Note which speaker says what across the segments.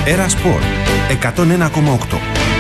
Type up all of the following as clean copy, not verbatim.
Speaker 1: Έρα Σπορ 101,8.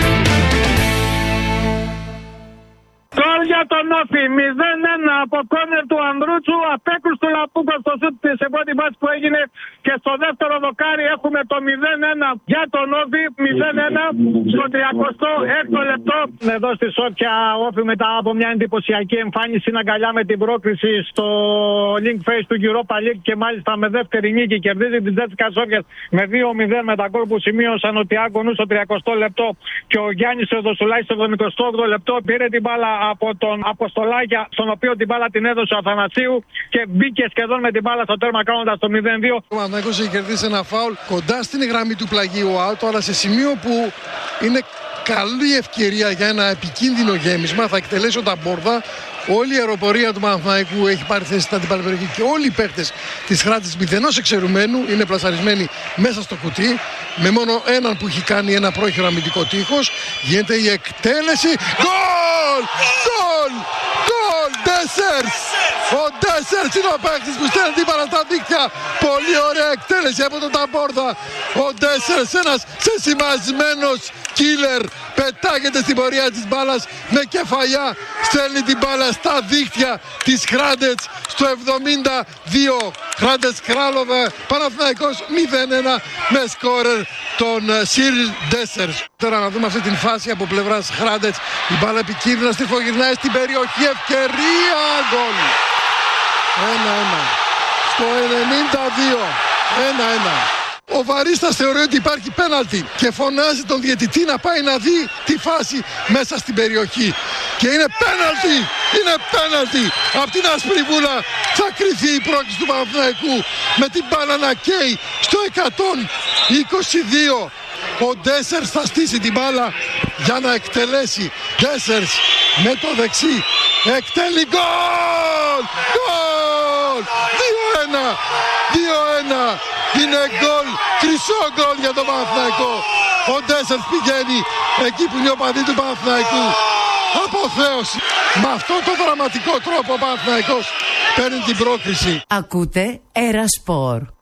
Speaker 2: Για τον Όφη, 0-1 από κόρνερ του Ανδρούτσου, απέκρουσε του Λαπούκο στο σουτ της πρώτη μπάση που έγινε και στο δεύτερο δοκάρι έχουμε το 0-1 για τον Όφη, 0-1 στο 36ο λεπτό. Εδώ στη Σόφια Όφη μετά από μια εντυπωσιακή εμφάνιση είναι αγκαλιά με την πρόκριση στο link face του Europa League και μάλιστα με δεύτερη νίκη κερδίζει την Τζέτσικα Σόφιας με 2-0 με τα γκολ που σημείωσαν ο Τιάγκο Νου στο 30ο λεπτό και ο Γιάννης Οδοσουλάκης στο 78ο λεπτό. Πήρε την μπάλα από τον Αποστολάκια, στον οποίο την μπάλα την έδωσε ο Αθανασίου και μπήκε σχεδόν με την μπάλα στο τέρμα κάνοντας το 0-2.
Speaker 3: Ο Παναθηναϊκός έχει κερδίσει ένα φάουλ κοντά στην γραμμή του πλαγίου out, αλλά σε σημείο που είναι καλή ευκαιρία για ένα επικίνδυνο γέμισμα. Θα εκτελέσει ο Ταμπόρδα. Όλη η αεροπορία του Παναθηναϊκού έχει πάρει θέση στην αντίπαλη περιοχή και όλοι οι παίκτες της Χράτης μηδενός εξαιρουμένου είναι πλασαρισμένοι μέσα στο κουτί. Με μόνο έναν που έχει κάνει ένα πρόχειρο αμυντικό τείχος. Γίνεται η εκτέλεση. Γκολ! Γκολ! Γκολ! Ντέσσερς! Ο Ντέσσερς είναι ο παίκτης που στέλνει την μπάλα στα δίκτυα. Πολύ ωραία εκτέλεση από τον Ταμπόρδα. Ο Ντέσσερς, ένας σεσημασμένος killer, πετάγεται στην πορεία της μπάλας με κεφαλιά. Στέλνει την μπάλα στα δίκτυα της Χράντετς στο 72. Χράντετς Κράλοβε, Παναθηναϊκός 0-1 με σκόρερ τον Σιριλ Ντέσσερς. Τώρα να δούμε αυτή την φάση από πλευράς Χράντετς. Η μπάλα επικίνδυνα στριφογυρνάει στην περιοχή. Ευκαιρία γκολ. 1-1. Στο 92. 1-1. Ο Βαρίστας θεωρεί ότι υπάρχει πέναλτι και φωνάζει τον διαιτητή να πάει να δει τη φάση μέσα στην περιοχή. Και είναι πέναλτι! Είναι πέναλτι! Από την άσπρη βούλα θα κριθεί η πρόκληση του Παναθηναϊκού με την μπάλα να καίει στο 122. Ο Ντέσσερς θα στήσει την μπάλα για να εκτελέσει. Ντέσσερς με το δεξί εκτέλει γκολ! Γκολ! 2-1! 2-1! Είναι γκολ, χρυσό γκολ για τον Παναθηναϊκό. Ο Ντέσσερς πηγαίνει εκεί που είναι ο παδί του Παναθηναϊκού. Αποθέωση. Με αυτόν τον δραματικό τρόπο ο Παναθηναϊκός παίρνει την πρόκριση.
Speaker 4: Ακούτε Έρα Σπορ.